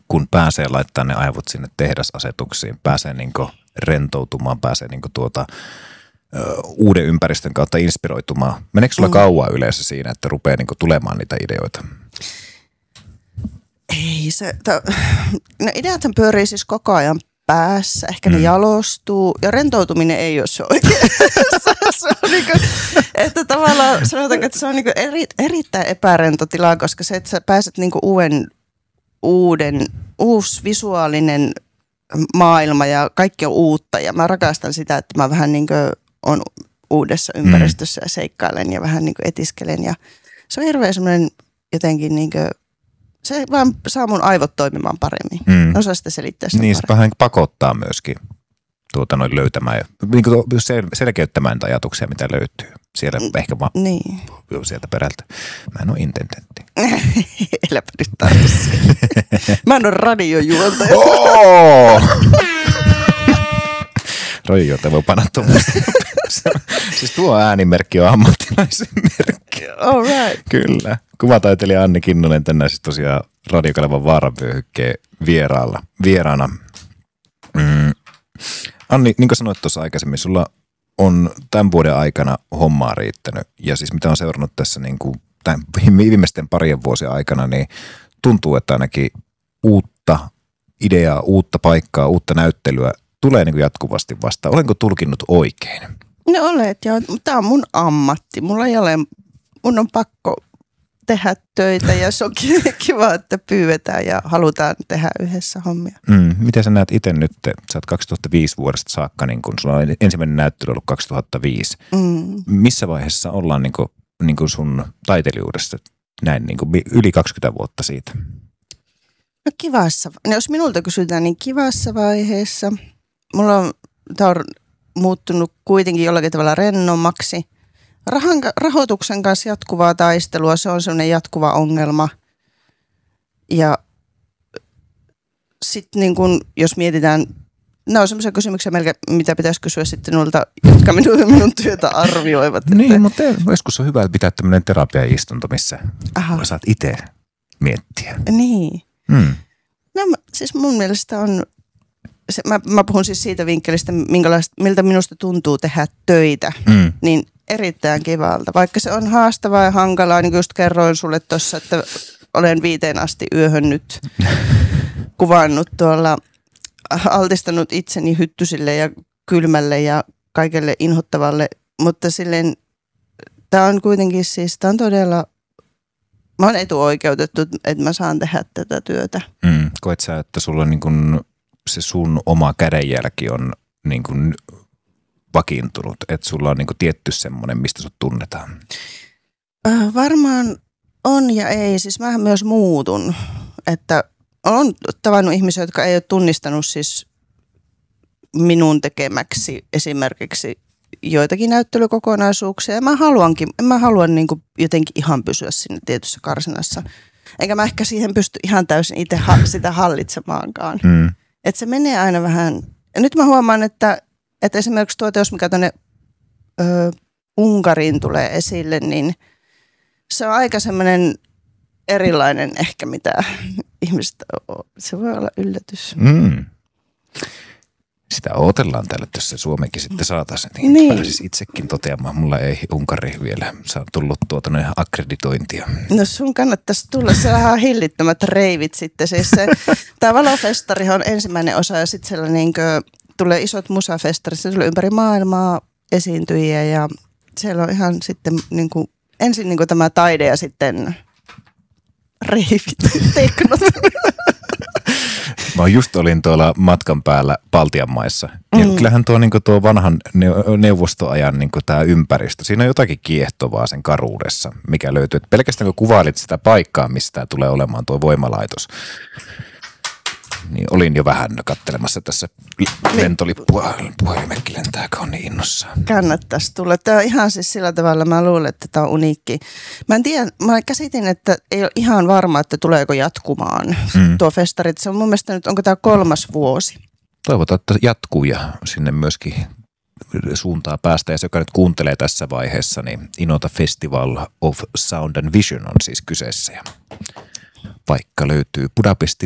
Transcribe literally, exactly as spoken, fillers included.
kun pääsee laittaa ne aivot sinne tehdasasetuksiin, pääsee niinku rentoutumaan, pääsee niinku tuota, ö, uuden ympäristön kautta inspiroitumaan. Meneekö sulla mm. kauan yleensä siinä, että rupeaa niinku tulemaan niitä ideoita? Ei se, to, no ideathan pyörii siis koko ajan päässä, ehkä ne mm. jalostuu ja rentoutuminen ei ole se oikein. se on niin kuin, että tavallaan sanotaanko, että se on niin kuin eri, erittäin epärento tila, koska se, että sä pääset niin kuin uuden, uuden, uusi visuaalinen maailma ja kaikki on uutta ja mä rakastan sitä, että mä vähän niin kuin on uudessa ympäristössä ja seikkailen ja vähän niin kuin etiskelen ja se on hirveän semmoinen jotenkin niin kuin se vaan saa mun aivot toimimaan paremmin. Mm. Osaa sitä selittää sitä niin, paremmin. Niin, vähän pakottaa myöskin tuota noin löytämään ja niin sel- selkeyttämään niitä ajatuksia, mitä löytyy. Siellä mm. ehkä vaan niin. sieltä perältä. Mä en ole intendentti. Eläpä nyt tarvitse. Mä en ole radiojuontaja. Oh! Radiojuontaja voi panna tuommoista. Siis tuo äänimerkki on ammattilaisen merkki. All right. Kyllä. Kuvataiteilija Anni Kinnunen tänään siis tosiaan Radiokanavan Vaaranvyöhykkeen vieraalla, vieraana. Mm. Anni, niin kuin sanoit tuossa aikaisemmin, sulla on tämän vuoden aikana hommaa riittänyt. Ja siis mitä on seurannut tässä niin kuin, tämän viimeisten parien vuosien aikana, niin tuntuu, että ainakin uutta ideaa, uutta paikkaa, uutta näyttelyä tulee niin kuin jatkuvasti vastaan. Olenko tulkinnut oikein? No olet, joo. Tämä on mun ammatti. Mulla ei ole, mun on pakko tehdä töitä ja se on kiva, että pyydetään ja halutaan tehdä yhdessä hommia. Mm, miten sä näet itse nyt? Sä oot kaksituhattaviisi vuodesta saakka, niin kun sulla on ensimmäinen näyttely ollut kaksituhattaviisi. Mm. Missä vaiheessa ollaan niin kun, niin kun sun taiteilijuudessa näin niin kun yli kaksikymmentä vuotta siitä? No kivassa. No jos minulta kysytään, niin kivassa vaiheessa. Mulla on, tää on muuttunut kuitenkin jollakin tavalla rennommaksi. Rahan, rahoituksen kanssa jatkuvaa taistelua, se on sellainen jatkuva ongelma. Ja sitten niin kun, jos mietitään, nämä on sellaisia kysymyksiä, mitä pitäisi kysyä sitten noilta, jotka minun, minun työtä arvioivat. Niin, että mutta joskus on hyvä pitää tämmöinen terapiaistunto, missä Aha. saat itse miettiä. Niin. Hmm. No siis mun mielestä on, se, mä, mä puhun siis siitä vinkkelistä, miltä minusta tuntuu tehdä töitä, hmm. niin erittäin kivalta. Vaikka se on haastavaa ja hankalaa, niin kuin just kerroin sulle tuossa, että olen viiteen asti yöhön nyt kuvannut tuolla, altistanut itseni hyttysille ja kylmälle ja kaikelle inhottavalle, mutta silleen, tämä on kuitenkin siis, tämä on todella, mä oon etuoikeutettu, että mä saan tehdä tätä työtä. Mm. Koet sä, että sulla niin kun se sun oma kädenjälki on niin kun vakiintunut, että sulla on niin kun tietty semmoinen, mistä sut tunnetaan? Äh, varmaan on ja ei, siis mähän myös muutun, että olen tavannut ihmisiä, jotka ei ole tunnistanut siis minun tekemäksi esimerkiksi joitakin näyttelykokonaisuuksia. Ja mä haluankin, mä haluan niin kuin jotenkin ihan pysyä siinä tietyssä karsinassa. Enkä mä ehkä siihen pysty ihan täysin itse ha- sitä hallitsemaankaan. Mm. Että se menee aina vähän. Ja nyt mä huomaan, että, että esimerkiksi tuo teos, mikä tuonne ö, Unkariin tulee esille, niin se on aika semmoinen erilainen ehkä mitä ihmiset on. Se voi olla yllätys. Mm. Sitä odotellaan täällä, että jos se Suomenkin sitten saataisiin, niin, niin pääsisi itsekin toteamaan. Mulla ei Unkari vielä saa tullut tuota noin akkreditointia. No sun kannattaisi tulla. Siellä on hillittömät reivit sitten. Siis se, tämä Valofestari on ensimmäinen osa ja sitten siellä niin kuin tulee isot musafestarit. Se tulee ympäri maailmaa esiintyjiä ja siellä on ihan sitten niin kuin, ensin niin kuin tämä taide ja sitten reivit, teknot. Mä just olin tuolla matkan päällä Baltian maissa. Ja mm. kyllähän tuo, niin tuo vanhan neuvostoajan niin tämä ympäristö, siinä on jotakin kiehtovaa sen karuudessa, mikä löytyy. Et pelkästään kun kuvailit sitä paikkaa, missä tämä tulee olemaan tuo voimalaitos, niin olin jo vähän kattelemassa tässä lentolippua. Puhelimekin lentää, kun on niin innossaan. Kannattaisi tulla. Tämä on ihan siis sillä tavalla, mä luulen, että tämä on uniikki. Mä en tiedä, mä käsitin, että ei ole ihan varma, että tuleeko jatkumaan mm. tuo festari. Se on mun mielestä nyt, onko tämä kolmas vuosi? Toivotaan, että jatkuu ja sinne myöskin suuntaa päästä. Ja se, joka nyt kuuntelee tässä vaiheessa, niin Inota Festival of Sound and Vision on siis kyseessä. Ja paikka löytyy Budapestin